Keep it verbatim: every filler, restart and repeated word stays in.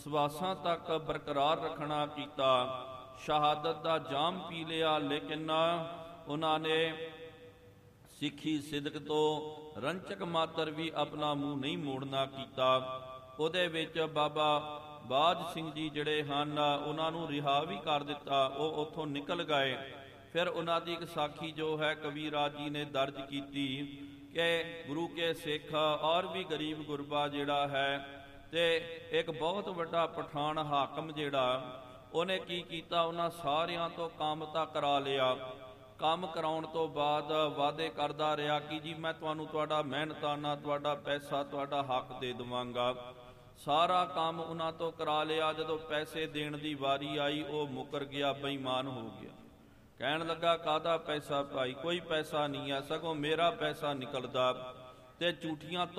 ਸਵਾਸਾਂ ਤੱਕ ਬਰਕਰਾਰ ਰੱਖਣਾ ਕੀਤਾ। ਸ਼ਹਾਦਤ ਦਾ ਜਾਮ ਪੀ ਲਿਆ, ਲੇਕਿਨ ਉਹਨਾਂ ਨੇ ਸਿੱਖੀ ਸਿਦਕ ਤੋਂ ਰੰਚਕ ਮਾਤਰ ਵੀ ਆਪਣਾ ਮੂੰਹ ਨਹੀਂ ਮੋੜਨਾ ਕੀਤਾ। ਉਹਦੇ ਵਿੱਚ ਬਾਬਾ ਬਾਜ ਸਿੰਘ ਜੀ ਜਿਹੜੇ ਹਨ ਉਹਨਾਂ ਨੂੰ ਰਿਹਾ ਵੀ ਕਰ ਦਿੱਤਾ, ਉਹ ਉੱਥੋਂ ਨਿਕਲ ਗਏ। ਫਿਰ ਉਹਨਾਂ ਦੀ ਇੱਕ ਸਾਖੀ ਜੋ ਹੈ ਕਵੀਰਾਜ ਜੀ ਨੇ ਦਰਜ ਕੀਤੀ ਕਿ ਗੁਰੂ ਕੇ ਸਿੱਖ ਔਰ ਵੀ ਗਰੀਬ ਗੁਰਬਾ ਜਿਹੜਾ ਹੈ, ਤੇ ਇੱਕ ਬਹੁਤ ਵੱਡਾ ਪਠਾਨ ਹਾਕਮ ਜਿਹੜਾ, ਉਹਨੇ ਕੀ ਕੀਤਾ, ਉਹਨਾਂ ਸਾਰਿਆਂ ਤੋਂ ਕੰਮ ਤਾਂ ਕਰਾ ਲਿਆ। ਕੰਮ ਕਰਾਉਣ ਤੋਂ ਬਾਅਦ ਵਾਅਦੇ ਕਰਦਾ ਰਿਹਾ ਕਿ ਜੀ ਮੈਂ ਤੁਹਾਨੂੰ ਤੁਹਾਡਾ ਮਿਹਨਤਾਨਾ, ਤੁਹਾਡਾ ਪੈਸਾ, ਤੁਹਾਡਾ ਹੱਕ ਦੇ ਦੇਵਾਂਗਾ। ਸਾਰਾ ਕੰਮ ਉਹਨਾਂ ਤੋਂ ਕਰਾ ਲਿਆ। ਜਦੋਂ ਪੈਸੇ ਦੇਣ ਦੀ ਵਾਰੀ ਆਈ, ਉਹ ਮੁੱਕਰ ਗਿਆ, ਬੇਈਮਾਨ ਹੋ ਗਿਆ। ਕਹਿਣ ਲੱਗਾ ਕਾਹਦਾ ਪੈਸਾ ਭਾਈ, ਕੋਈ ਪੈਸਾ ਨਹੀਂ ਹੈ, ਸਗੋਂ ਮੇਰਾ ਪੈਸਾ ਨਿਕਲਦਾ। ਤੇ ਝੂਠੀਆਂ